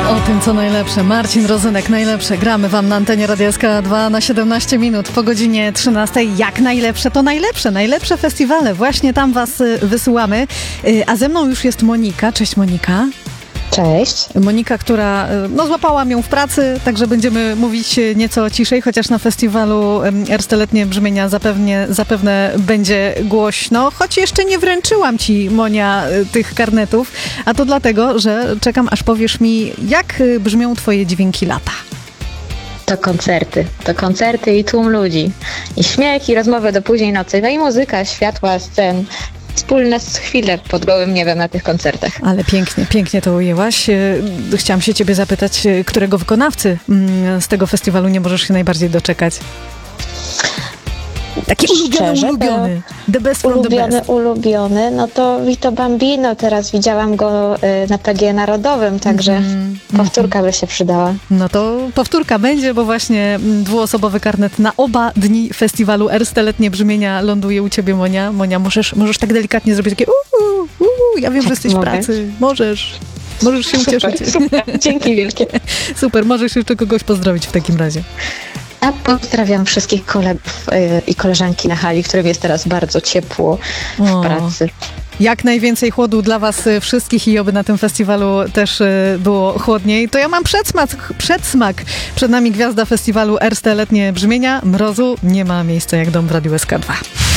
O tym, co najlepsze. Marcin Rozynek, najlepsze. Gramy wam na antenie Radia SK2 na 17 minut po godzinie 13. Jak najlepsze, to najlepsze. Najlepsze festiwale. Właśnie tam was wysyłamy. A ze mną już jest Monika. Cześć, Monika. Cześć. Monika, która złapałam ją w pracy, także będziemy mówić nieco ciszej, chociaż na festiwalu Erste Letnie Brzmienia zapewne będzie głośno, choć jeszcze nie wręczyłam ci, Monia, tych karnetów, a to dlatego, że czekam, aż powiesz mi, jak brzmią twoje dźwięki lata. To koncerty i tłum ludzi. I śmiech, i rozmowy do późnej nocy. No i muzyka, światła, scen. Wspólne chwile pod gołym niebem na tych koncertach. Ale pięknie to ujęłaś. Chciałam się ciebie zapytać, którego wykonawcy z tego festiwalu nie możesz się najbardziej doczekać? Taki ulubiony. The best from the best. Ulubiony, no to Vito Bambino, teraz widziałam go na PG Narodowym, także powtórka by się przydała. No to powtórka będzie, bo właśnie dwuosobowy karnet na oba dni festiwalu Erste Letnie Brzmienia ląduje u ciebie, Monia. Monia, możesz tak delikatnie zrobić takie ja wiem, że jesteś w pracy. Możesz się ucieszyć. Super. Dzięki wielkie. Super, możesz jeszcze kogoś pozdrowić w takim razie. A pozdrawiam wszystkich kolegów i koleżanki na hali, którym jest teraz bardzo ciepło w pracy. Jak najwięcej chłodu dla was wszystkich i oby na tym festiwalu też było chłodniej. To ja mam przedsmak. Przed nami gwiazda festiwalu Erste Letnie Brzmienia. Mrozu nie ma miejsca jak dom w Radiu SK2.